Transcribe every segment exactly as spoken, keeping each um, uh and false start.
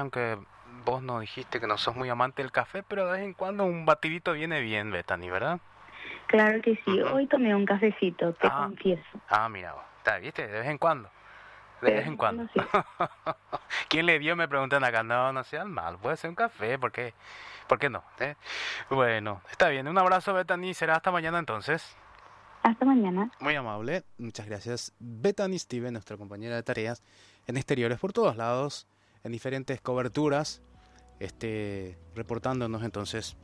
aunque vos nos dijiste que no sos muy amante del café, pero de vez en cuando un batidito viene bien, Bethany, ¿verdad? Claro que sí, Ujú. hoy tomé un cafecito, te Ah, confieso. ah, mira vos, está, ¿viste? De vez en cuando. De De vez vez en en cuando. cuando sí. ¿Quién le dio? Me preguntan acá. No, no sean mal. Puede ser un café. ¿Por qué? ¿Por qué no? ¿Eh? Bueno, está bien. Un abrazo, Bethany. Será hasta mañana entonces. Hasta mañana. Muy amable. Muchas gracias. Bethany Steven, nuestra compañera de tareas en exteriores por todos lados, en diferentes coberturas, este, reportándonos entonces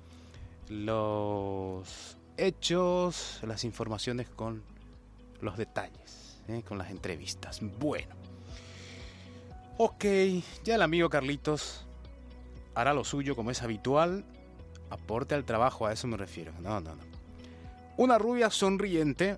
los hechos, las informaciones con los detalles, ¿eh? Con las entrevistas. Bueno. Ok, ya el amigo Carlitos hará lo suyo como es habitual. Aporte al trabajo, a eso me refiero. No, no, no. Una rubia sonriente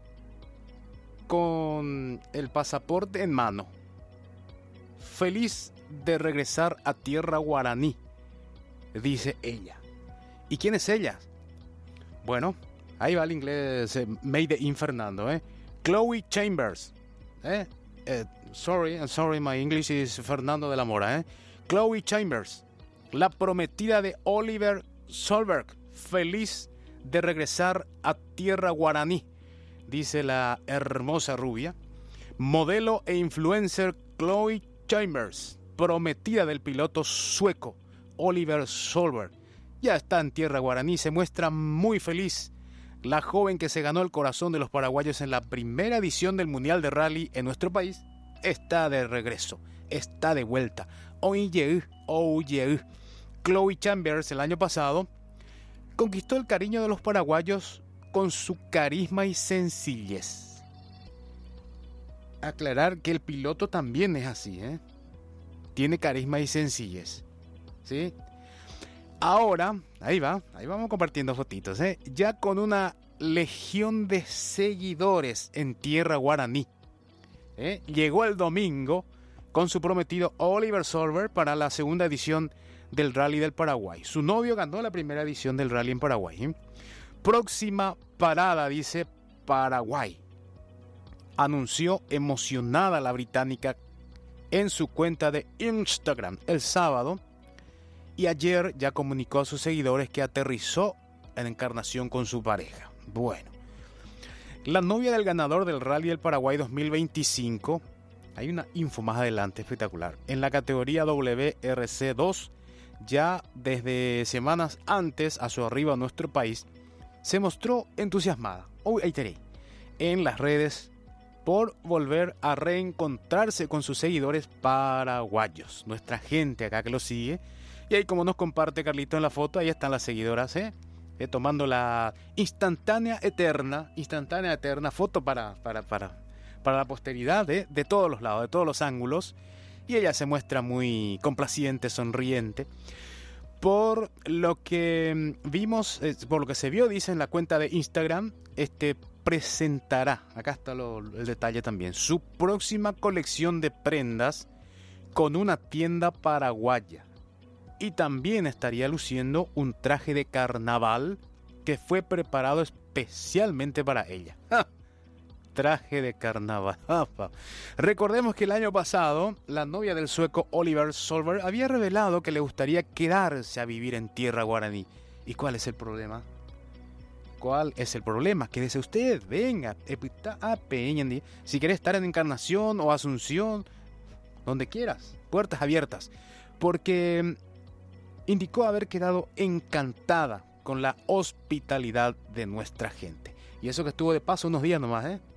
con el pasaporte en mano. Feliz de regresar a tierra guaraní, dice ella. ¿Y quién es ella? Bueno, ahí va el inglés eh, made in Fernando, ¿eh? Chloe Chambers, ¿eh? Eh, sorry, I'm sorry, my English is Fernando de la Mora, ¿eh? Chloe Chambers, la prometida de Oliver Solberg, feliz de regresar a tierra guaraní, dice la hermosa rubia. Modelo e influencer Chloe Chambers, prometida del piloto sueco Oliver Solberg, ya está en tierra guaraní, se muestra muy feliz. La joven que se ganó el corazón de los paraguayos en la primera edición del Mundial de Rally en nuestro país está de regreso, está de vuelta. Oye, oye, Chloe Chambers el año pasado conquistó el cariño de los paraguayos con su carisma y sencillez. Aclarar que el piloto también es así, ¿eh? Tiene carisma y sencillez, ¿sí? Ahora, ahí va, ahí vamos compartiendo fotitos, ¿eh? Ya con una legión de seguidores en tierra guaraní, ¿eh? Llegó el domingo con su prometido Oliver Solberg para la segunda edición del Rally del Paraguay. Su novio ganó la primera edición del Rally en Paraguay, ¿eh? Próxima parada, dice, Paraguay. Anunció emocionada la británica en su cuenta de Instagram el sábado. Y ayer ya comunicó a sus seguidores que aterrizó en Encarnación con su pareja. Bueno, la novia del ganador del Rally del Paraguay dos mil veinticinco, hay una info más adelante espectacular, en la categoría W R C dos, ya desde semanas antes a su arribo a nuestro país, se mostró entusiasmada, hoy ahí tenéis, en las redes por volver a reencontrarse con sus seguidores paraguayos, nuestra gente acá que lo sigue. Y ahí, como nos comparte Carlito en la foto, ahí están las seguidoras, ¿eh? Eh, tomando la instantánea eterna, instantánea eterna foto para, para, para, para la posteridad, ¿eh? De todos los lados, de todos los ángulos. Y ella se muestra muy complaciente, sonriente. Por lo que vimos, eh, por lo que se vio, dice en la cuenta de Instagram, este presentará, acá está lo, el detalle también, su próxima colección de prendas con una tienda paraguaya. Y también estaría luciendo un traje de carnaval que fue preparado especialmente para ella. ¡Ja! Traje de carnaval. Recordemos que el año pasado la novia del sueco Oliver Solberg había revelado que le gustaría quedarse a vivir en tierra guaraní. ¿Y cuál es el problema? ¿Cuál es el problema? Quédese usted, venga, si querés estar en Encarnación o Asunción, donde quieras, puertas abiertas, porque indicó haber quedado encantada con la hospitalidad de nuestra gente. Y eso que estuvo de paso unos días nomás, ¿eh?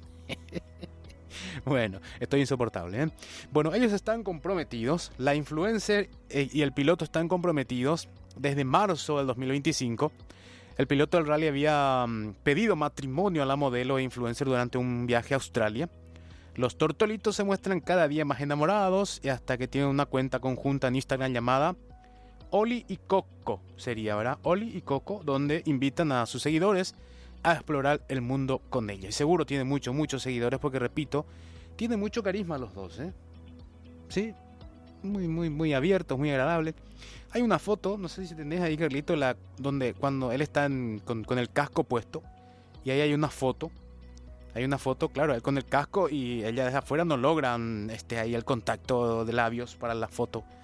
Bueno, estoy insoportable, ¿eh? Bueno, ellos están comprometidos, la influencer y el piloto están comprometidos desde marzo del dos mil veinticinco. El piloto del rally había pedido matrimonio a la modelo e influencer durante un viaje a Australia. Los tortolitos se muestran cada día más enamorados y hasta que tienen una cuenta conjunta en Instagram llamada Oli y Coco, sería, ¿verdad? Oli y Coco, donde invitan a sus seguidores a explorar el mundo con ella. Y seguro tiene muchos, muchos seguidores porque, repito, tiene mucho carisma los dos, ¿eh? Sí, muy, muy, muy abiertos, muy agradables. Hay una foto, no sé si tenés ahí, Carlito, la, donde cuando él está en, con, con el casco puesto, y ahí hay una foto, hay una foto, claro, él con el casco y ella desde afuera no logran este, ahí el contacto de labios para la foto.